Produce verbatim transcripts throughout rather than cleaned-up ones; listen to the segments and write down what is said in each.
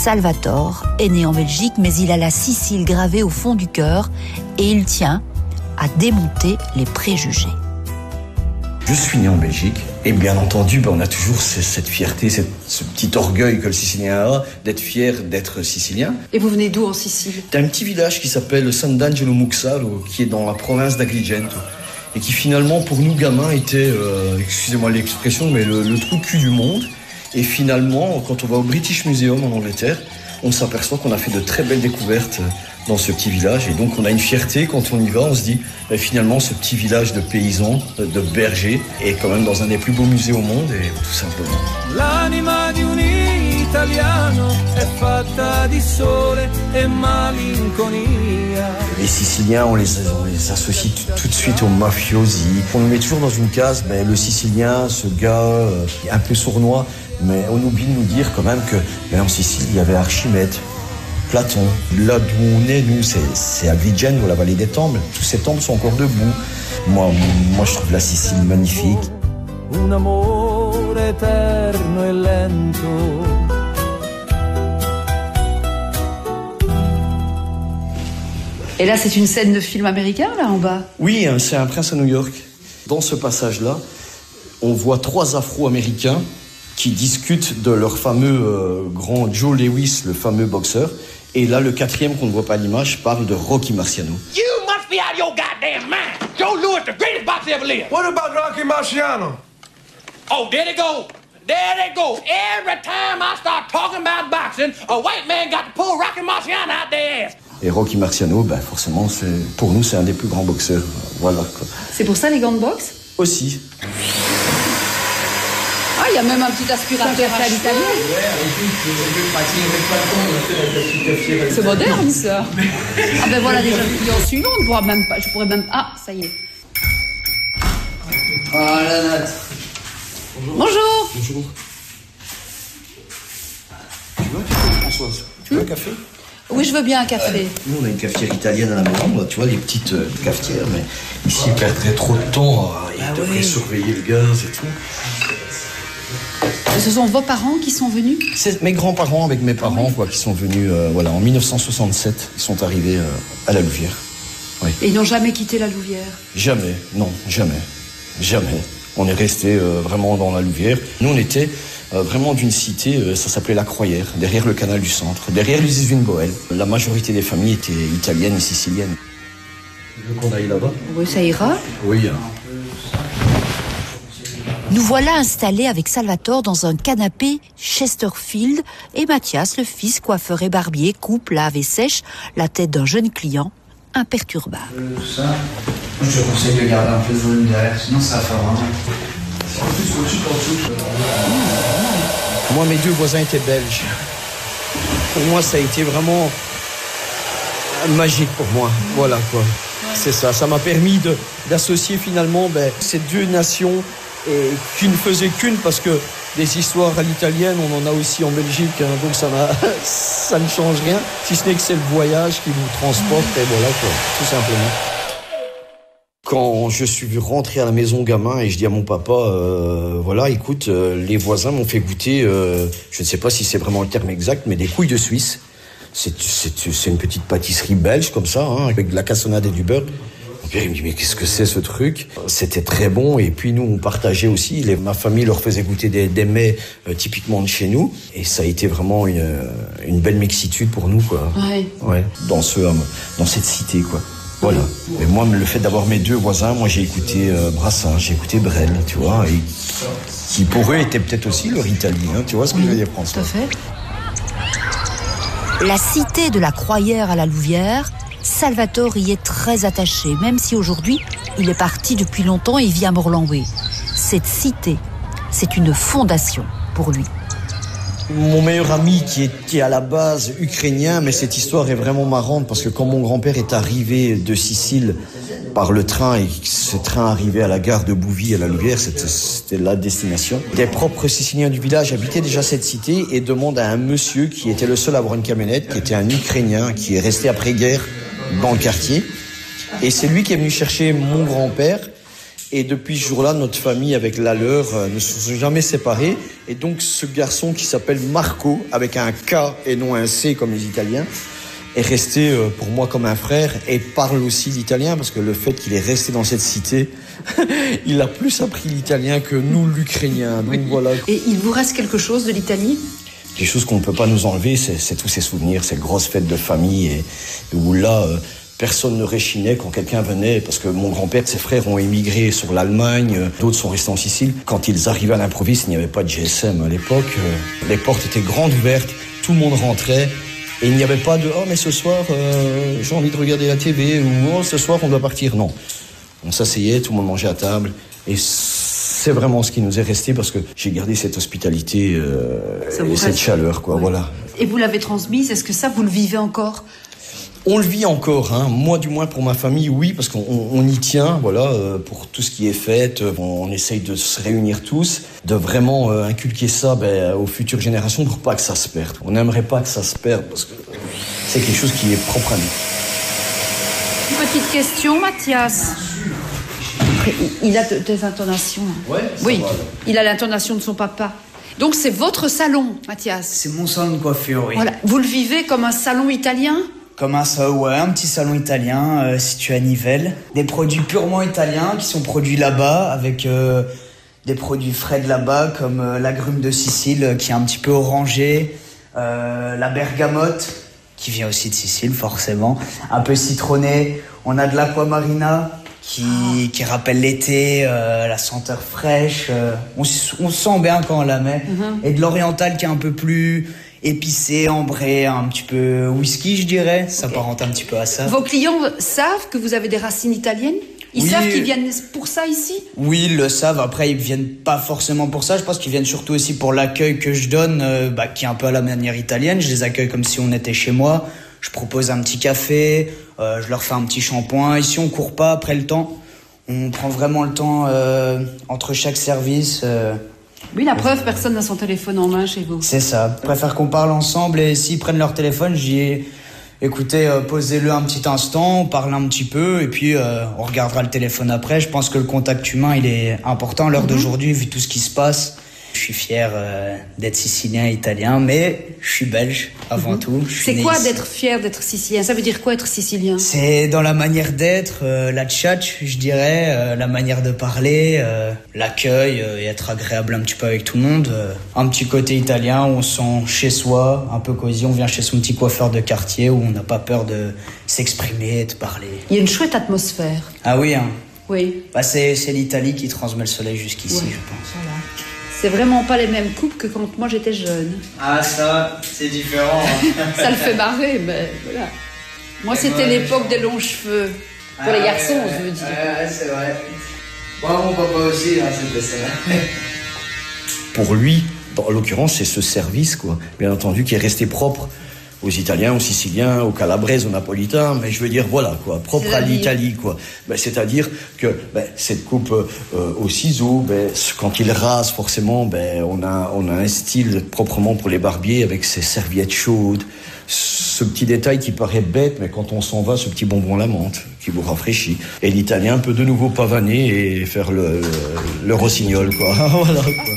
Salvatore est né en Belgique, mais il a la Sicile gravée au fond du cœur et il tient à démonter les préjugés. Je suis né en Belgique et bien entendu, ben, on a toujours cette fierté, cette, ce petit orgueil que le Sicilien a, d'être fier d'être sicilien. Et vous venez d'où en Sicile ? T'as un petit village qui s'appelle Sant'Angelo Muxaro, qui est dans la province d'Agrigento, et qui finalement, pour nous gamins, était, euh, excusez-moi l'expression, mais le, le trou de cul du monde. Et finalement, quand on va au British Museum en Angleterre, on s'aperçoit qu'on a fait de très belles découvertes dans ce petit village. Et donc, on a une fierté quand on y va. On se dit, ben, finalement, ce petit village de paysans, de bergers, est quand même dans un des plus beaux musées au monde, et tout simplement. L'anima di un italiano è fatta di sole e malinconia. Les Siciliens, on les, on les associe tout, tout de suite aux mafiosi. On nous met toujours dans une case, ben, le Sicilien, ce gars euh, un peu sournois. Mais on oublie de nous dire quand même que ben, en Sicile, il y avait Archimède, Platon. Là d'où on est, nous, c'est, c'est Agrigento, la vallée des temples. Tous ces temples sont encore debout. Moi, moi, je trouve la Sicile magnifique. Un amore eterno e lento. Et là, c'est une scène de film américain, là, en bas ? Oui, c'est un prince à New York. Dans ce passage-là, on voit trois Afro-Américains qui discutent de leur fameux euh, grand Joe Lewis, le fameux boxeur. Et là, le quatrième qu'on ne voit pas à l'image parle de Rocky Marciano. You must be out of your goddamn mind. Joe Louis, the greatest boxer ever lived. What about Rocky Marciano? Oh, there they go. There they go. Every time I start talking about boxing, a white man got to pull Rocky Marciano out their ass. Et Rocky Marciano, ben forcément, c'est, pour nous, c'est un des plus grands boxeurs. Voilà, quoi. C'est pour ça les gants de boxe ? Aussi. Ah, il y a même un petit aspirateur à l'italienne. C'est moderne, ça. Ah ben voilà déjà le client suivant, on ne pourra même pas, je pourrais même... Ah, ça y est. Ah, la natte. Bonjour. Bonjour. Bonjour. Tu veux un café, Françoise ? Tu veux un café ? Oui, je veux bien un café. Nous, on a une cafetière italienne à la maison, tu vois, les petites euh, cafetières, mais ici, ils perdraient trop de temps, à, ils ah devraient oui. surveiller le gaz et tout. Et ce sont vos parents qui sont venus ? C'est mes grands-parents avec mes parents, quoi, qui sont venus, euh, voilà, en dix-neuf cent soixante-sept, ils sont arrivés euh, à la Louvière. Oui. Et ils n'ont jamais quitté la Louvière ? Jamais, non, jamais, jamais. On est resté euh, vraiment dans la Louvière. Nous, on était euh, vraiment d'une cité, euh, ça s'appelait La Croyère, derrière le canal du Centre, derrière les usines Boel. La majorité des familles étaient italiennes et siciliennes. Tu veux qu'on aille là-bas ? Oui, ça ira. Oui. Nous voilà installés avec Salvatore dans un canapé Chesterfield et Mathias, le fils coiffeur et barbier, coupe, lave et sèche la tête d'un jeune client imperturbable. Euh, ça, je te conseille de garder un peu de volume derrière, sinon ça va faire vraiment... En plus, au-dessus, au-dessus. Moi, mes deux voisins étaient belges. Pour moi, ça a été vraiment magique pour moi. Voilà, quoi. C'est ça. Ça m'a permis de, d'associer finalement ben, ces deux nations et qui ne faisaient qu'une, parce que des histoires à l'italienne, on en a aussi en Belgique, hein, donc ça, n'a, ça ne change rien, si ce n'est que c'est le voyage qui vous transporte, et voilà, quoi, tout simplement. Quand je suis rentré à la maison gamin et je dis à mon papa, euh, voilà, écoute, euh, les voisins m'ont fait goûter, euh, je ne sais pas si c'est vraiment le terme exact, mais des couilles de Suisse. C'est, c'est, c'est une petite pâtisserie belge comme ça, hein, avec de la cassonade et du beurre. Mon père, il me dit, mais qu'est-ce que c'est ce truc ? C'était très bon, et puis nous, on partageait aussi. Les, ma famille leur faisait goûter des, des mets euh, typiquement de chez nous, et ça a été vraiment une, une belle mixitude pour nous, quoi. Ouais. Ouais, dans, ce, euh, dans cette cité, quoi. Voilà. Et moi, le fait d'avoir mes deux voisins, moi, j'ai écouté euh, Brassens, j'ai écouté Brel, tu vois, et qui pour eux était peut-être aussi leur italien, hein, tu vois ce que oui, je veux dire, François ? Tout à fait. La cité de la Croyère à la Louvière, Salvatore y est très attaché, même si aujourd'hui, il est parti depuis longtemps et vit à Morlanway. Cette cité, c'est une fondation pour lui. Mon meilleur ami qui était à la base ukrainien, mais cette histoire est vraiment marrante parce que quand mon grand-père est arrivé de Sicile par le train et que ce train arrivait à la gare de Bouvy à la Louvière, c'était, c'était la destination. Des propres Siciliens du village habitaient déjà cette cité et demandent à un monsieur qui était le seul à avoir une camionnette, qui était un Ukrainien, qui est resté après-guerre dans le quartier. Et c'est lui qui est venu chercher mon grand-père. Et depuis ce jour-là, notre famille avec la leur euh, ne se sont jamais séparés. Et donc ce garçon qui s'appelle Marco, avec un K et non un C comme les Italiens, est resté euh, pour moi comme un frère et parle aussi l'italien parce que le fait qu'il est resté dans cette cité, il a plus appris l'italien que nous l'ukrainien. Donc voilà. Et il vous reste quelque chose de l'Italie ? Les choses qu'on ne peut pas nous enlever, c'est, c'est tous ces souvenirs, ces grosses fêtes de famille et, et où là... Euh, personne ne réchinait quand quelqu'un venait, parce que mon grand-père et ses frères ont émigré sur l'Allemagne, d'autres sont restés en Sicile. Quand ils arrivaient à l'improviste, il n'y avait pas de G S M à l'époque. Les portes étaient grandes ouvertes, tout le monde rentrait, et il n'y avait pas de « Oh, mais ce soir, euh, j'ai envie de regarder la T V » ou « Oh, ce soir, on doit partir ». Non, on s'asseyait, tout le monde mangeait à table, et c'est vraiment ce qui nous est resté, parce que j'ai gardé cette hospitalité euh, et cette chaleur, quoi, ouais. Voilà. Et vous l'avez transmise, est-ce que ça, vous le vivez encore ? On le vit encore, hein. Moi du moins pour ma famille, oui, parce qu'on on y tient, voilà, euh, pour tout ce qui est fête, on, on essaye de se réunir tous, de vraiment euh, inculquer ça ben, aux futures générations pour pas que ça se perde. On n'aimerait pas que ça se perde parce que c'est quelque chose qui est propre à nous. Une petite question, Mathias. Il a des intonations. Ouais, oui, va. Il a l'intonation de son papa. Donc c'est votre salon, Mathias. C'est mon salon de coiffure, oui. Voilà. Vous le vivez comme un salon italien ? Comme un, ouais, un petit salon italien euh, situé à Nivelles. Des produits purement italiens qui sont produits là-bas avec euh, des produits frais de là-bas comme euh, l'agrume de Sicile euh, qui est un petit peu orangé, euh, la bergamote qui vient aussi de Sicile forcément, un peu citronné. On a de l'aquamarina qui, qui rappelle l'été, euh, la senteur fraîche. Euh, on, on se sent bien quand on la met. Mm-hmm. Et de l'oriental qui est un peu plus... épicé, ambré, un petit peu whisky, je dirais. Ça okay. S'apparente un petit peu à ça. Vos clients savent que vous avez des racines italiennes ? Ils oui. savent qu'ils viennent pour ça ici ? Oui, ils le savent. Après, ils viennent pas forcément pour ça. Je pense qu'ils viennent surtout aussi pour l'accueil que je donne, euh, bah, qui est un peu à la manière italienne. Je les accueille comme si on était chez moi. Je propose un petit café, euh, je leur fais un petit shampoing. Ici, on court pas après le temps. On prend vraiment le temps euh, entre chaque service. Euh, Oui, la preuve, personne n'a son téléphone en main chez vous. C'est ça. Je préfère qu'on parle ensemble et s'ils prennent leur téléphone, je dis écoutez, euh, posez-le un petit instant, on parle un petit peu et puis euh, on regardera le téléphone après. Je pense que le contact humain, il est important à l'heure mm-hmm. d'aujourd'hui, vu tout ce qui se passe. Je suis fier euh, d'être sicilien et italien, mais je suis belge avant mm-hmm. tout. Je C'est quoi ici. D'être fier d'être sicilien ? Ça veut dire quoi être sicilien ? C'est dans la manière d'être, euh, la tchatch, je dirais, euh, la manière de parler, euh, l'accueil euh, et être agréable un petit peu avec tout le monde. Euh, un petit côté italien où on se sent chez soi, un peu cosy. On vient chez son petit coiffeur de quartier où on n'a pas peur de s'exprimer, de parler. Il y a une chouette atmosphère. Ah oui, hein. Oui. Bah c'est, c'est l'Italie qui transmet le soleil jusqu'ici, ouais. je pense. Voilà. C'est vraiment pas les mêmes coupes que quand moi j'étais jeune. Ah ça, c'est différent. Ça le fait marrer, mais voilà. Moi, c'était ouais, l'époque des longs cheveux. Pour ah, les garçons, ouais, je veux dire. Ouais, c'est vrai. Moi, mon papa aussi, hein, c'était ça. Pour lui, en l'occurrence, c'est ce service, quoi. Bien entendu, qui est resté propre aux Italiens, aux Siciliens, aux Calabrais, aux Napolitains, mais je veux dire, voilà, quoi, propre c'est à l'Italie, quoi. Ben, c'est-à-dire que ben, cette coupe euh, au ciseau, ben, quand il rase, forcément, ben, on a, on a un style proprement pour les barbiers avec ces serviettes chaudes. Ce petit détail qui paraît bête, mais quand on s'en va, ce petit bonbon à la menthe qui vous rafraîchit. Et l'Italien peut de nouveau pavaner et faire le, le, le rossignol, quoi. Voilà, quoi.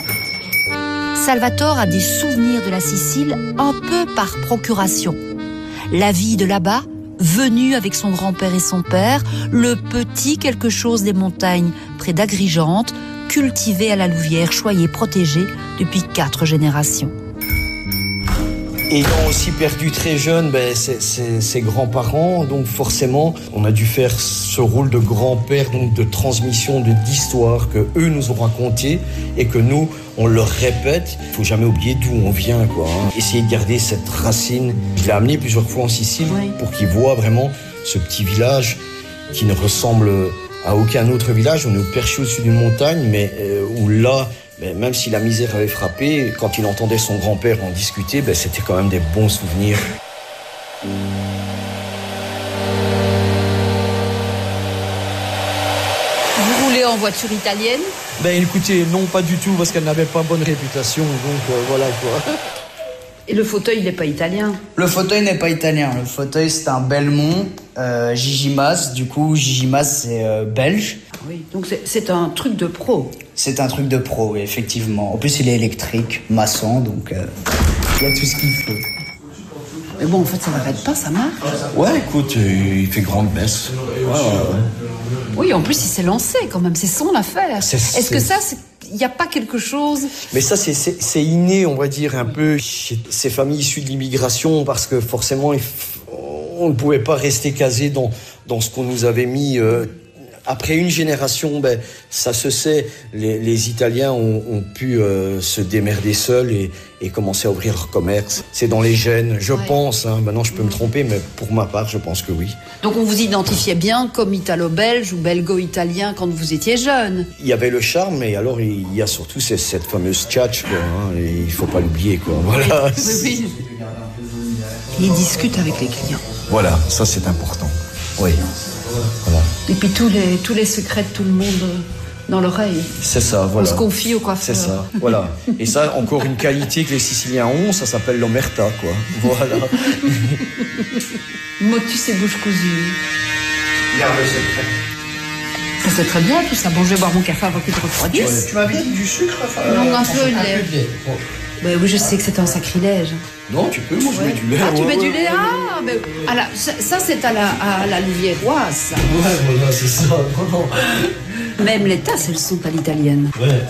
Salvatore a des souvenirs de la Sicile un peu par procuration. La vie de là-bas, venu avec son grand-père et son père, le petit quelque chose des montagnes près d'Agrigente, cultivé à la Louvière, choyé, protégé depuis quatre générations. Ayant aussi perdu très jeune ben, ses, ses, ses grands-parents, donc forcément, on a dû faire ce rôle de grand-père, donc de transmission de d'histoires que eux nous ont racontées et que nous, on leur répète. Il faut jamais oublier d'où on vient, quoi. Hein. Essayer de garder cette racine. Je l'ai amené plusieurs fois en Sicile oui. pour qu'ils voient vraiment ce petit village qui ne ressemble à aucun autre village. On est perché au-dessus d'une montagne, mais euh, où là, ben, même si la misère avait frappé, quand il entendait son grand-père en discuter, ben, c'était quand même des bons souvenirs. Vous roulez en voiture italienne ? Ben écoutez, non, pas du tout, parce qu'elle n'avait pas bonne réputation, donc euh, voilà quoi. Et le fauteuil, il n'est pas italien? Le fauteuil n'est pas italien. Le fauteuil, c'est un Belmont euh, Gigimas. Du coup, Gigimas, c'est euh, belge. Oui, donc c'est, c'est un truc de pro. C'est un truc de pro, oui, effectivement. En plus, il est électrique, maçon, donc euh, il y a tout ce qu'il faut. Mais bon, en fait, ça n'arrête pas, ça marche. Ouais, écoute, il fait grande messe. Ouais, ouais, ouais. Oui, en plus, il s'est lancé quand même. C'est son affaire. C'est, Est-ce c'est... que ça, il n'y a pas quelque chose... Mais ça, c'est, c'est, c'est inné, on va dire, un peu chez ces familles issues de l'immigration, parce que forcément, on ne pouvait pas rester casé dans, dans ce qu'on nous avait mis... Euh, Après une génération, ben, ça se sait, les, les Italiens ont, ont pu euh, se démerder seuls et, et commencer à ouvrir leur commerce. C'est dans les gènes, je ouais. pense. Hein. Maintenant, je peux me tromper, mais pour ma part, je pense que oui. Donc, on vous identifiait bien comme italo-belge ou belgo-italien quand vous étiez jeune. Il y avait le charme, mais alors il y a surtout cette, cette fameuse tchatch, quoi. Hein, et il faut pas l'oublier, quoi. Voilà. Oui, oui. Il discute avec les clients. Voilà, ça c'est important. Oui. Voilà. Et puis tous les, tous les secrets de tout le monde dans l'oreille. C'est ça, voilà. On se confie au coiffeur. C'est ça, voilà. Et ça, encore une qualité que les Siciliens ont, ça s'appelle l'omerta, quoi. Voilà. Motus et bouche cousue. Garde le secret. Ça c'est très bien tout ça. Bon, je vais boire mon café avant qu'il te refroidisse. Ouais. Tu m'avais dit du sucre, enfin, Non, euh, un peu de un lait. peu de lait. Bon. Ben oui, je sais que c'est un sacrilège. Non, tu peux, moi je ouais. mets du lait. Ah, tu ouais, mets ouais, du lait. ouais. Ah, ben, à la, ça, ça c'est à la, à la louviéroise, ça. Ouais, voilà, c'est ça. Non, non. Même les tasses, elles sont à l'italienne. Ouais.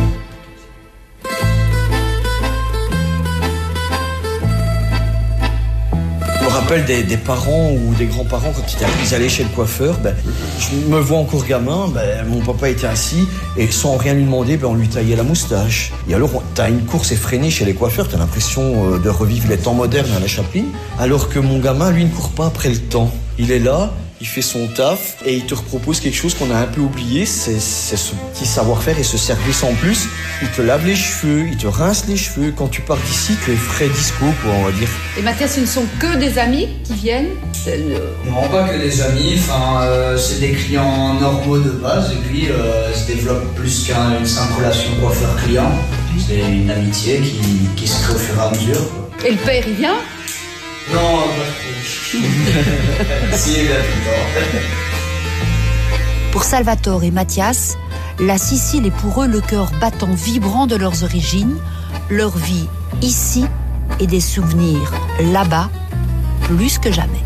Je me rappelle des, des parents ou des grands-parents quand ils allaient chez le coiffeur, ben, je me vois encore gamin, ben, mon papa était assis et sans rien lui demander, ben, on lui taillait la moustache. Et alors t'as une course effrénée chez les coiffeurs, t'as l'impression de revivre les temps modernes à la Chaplin, alors que mon gamin, lui, ne court pas après le temps. Il est là, il fait son taf et il te repropose quelque chose qu'on a un peu oublié, c'est, c'est ce petit savoir-faire et ce service en plus. Il te lave les cheveux, il te rince les cheveux. Quand tu pars d'ici, tu es frais disco, quoi, on va dire. Et Mathias, ce ne sont que des amis qui viennent euh... Non, pas que des amis, enfin, euh, c'est des clients normaux de base et puis euh, se développe plus qu'une simple relation coiffeur-client. C'est une amitié qui, qui se crée au fur et à mesure, quoi. Et le père, il vient? Non, pas trop. Si, il a tout le temps. Pour Salvatore et Mathias, la Sicile est pour eux le cœur battant vibrant de leurs origines, leur vie ici et des souvenirs là-bas, plus que jamais.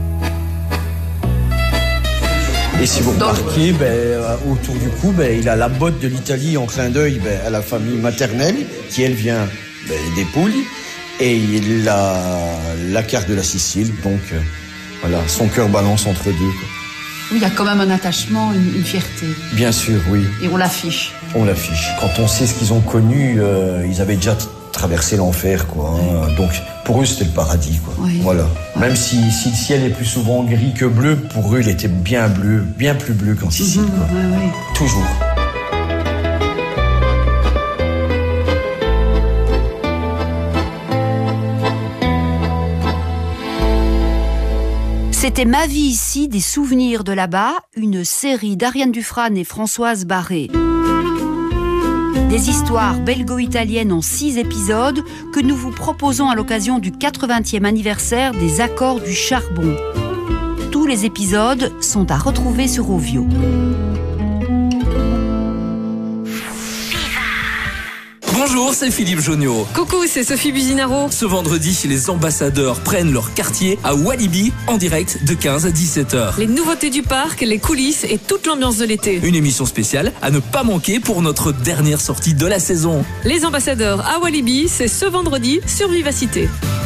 Et si vous remarquez, ben, euh, autour du cou, ben, il a la botte de l'Italie en clin d'œil ben, à la famille maternelle, qui elle vient ben, des Pouilles, et il a la carte de la Sicile, donc euh, voilà, son cœur balance entre deux, quoi. Oui, il y a quand même un attachement, une, une fierté. Bien sûr, oui. Et on l'affiche. On l'affiche. Quand on sait ce qu'ils ont connu, euh, ils avaient déjà t- traversé l'enfer, quoi. Hein. Donc, pour eux, c'était le paradis, quoi. Oui. Voilà. Ouais. Même si, si le ciel est plus souvent gris que bleu, pour eux, il était bien bleu, bien plus bleu qu'en Sicile, mmh, quoi. Ouais, ouais. Toujours. C'était Ma vie ici, des souvenirs de là-bas, une série d'Ariane Dufresne et Françoise Barré. Des histoires belgo-italiennes en six épisodes que nous vous proposons à l'occasion du quatre-vingtième anniversaire des Accords du Charbon. Tous les épisodes sont à retrouver sur Ovio. Bonjour, c'est Philippe Jonniot. Coucou, c'est Sophie Businaro. Ce vendredi, les ambassadeurs prennent leur quartier à Walibi en direct de quinze à dix-sept heures. Les nouveautés du parc, les coulisses et toute l'ambiance de l'été. Une émission spéciale à ne pas manquer pour notre dernière sortie de la saison. Les ambassadeurs à Walibi, c'est ce vendredi sur Vivacité.